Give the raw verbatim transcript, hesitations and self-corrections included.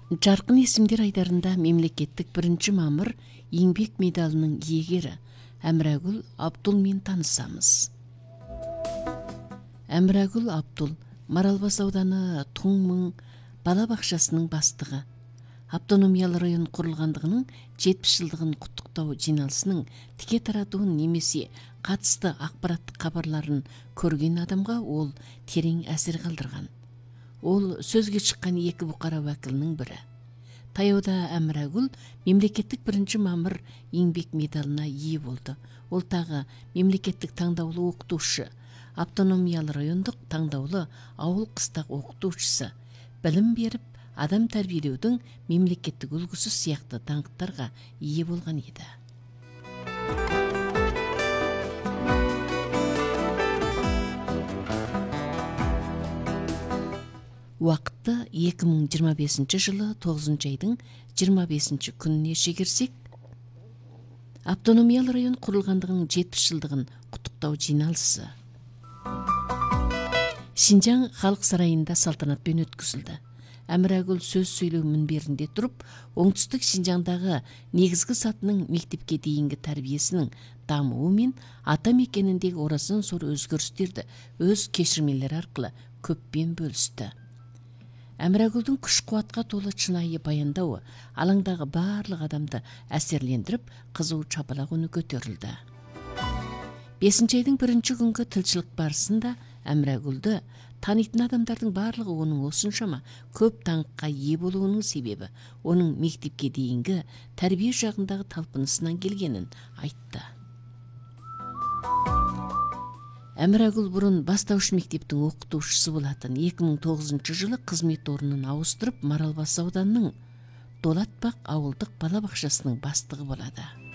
Жарқын есімдер айдарында мемлекеттік бірінші мамыр еңбек медалының иегері Әмірагүл Абдулмен танысамыз. Әмірагүл Абдул Маралбас ауданы Туңмың балабақшасының бастығы. Автономиялы район құрылғандығының жетпіс жылдығын құттықтау жиналысының тіке таратуын немесе қатысты ақпараттық хабарларын көрген адамға ол терең әсер қалдырған. Ол сөзге шыққан екі бұқара уәкілінің бірі. Таяуда Әмірагүл мемлекеттік бірінші мамыр еңбек медалына ие болды. Ол тағы мемлекеттік таңдаулы оқытушы, автономиялы райондық таңдаулы ауыл қыстақ оқытушысы, білім беріп, адам тәрбиелеудің мемлекеттік үлгісі сияқты даңқтарға ие болған еді. Уақытты екі мың жиырма бесінші жылы тоғызыншы айдың жиырма бесінші күніне шегерсек, автономиялы район құрылғандығының жетпіс жылдығын құттықтау жиналысы Шинжаң халық сарайында салтанатпен өткізілді. Әмірагүл сөз сөйлеу мінберінде тұрып, оңтүстік Шинжаңдағы негізгі сатының мектепке дейінгі тәрбиесінің дамуы мен ата мекеніндегі орасан зор өзгерістерді өз кешірмелері арқылы көппен бөлісті. Әмірагүлдің күш-қуатқа толы шынайы баяндауы алаңдағы барлық адамды әсерлендіріп, қызу шапалақ үні көтерілді. Бесінші айдың бірінші күнгі тілшілік барысында Әмірагүлді танитын адамдардың барлығы оның осыншама көп даңққа ие болуының себебі оның мектепке дейінгі тәрбие жағындағы талпынысынан келгенін айтты. Әмірагүл бұрын бастауыш мектептің оқытушысы болатын екі мың тоғызыншы жылы қызмет орнын ауыстырып, Маралбас ауданының Долатбақ ауылдық балабақшасының бастығы болады.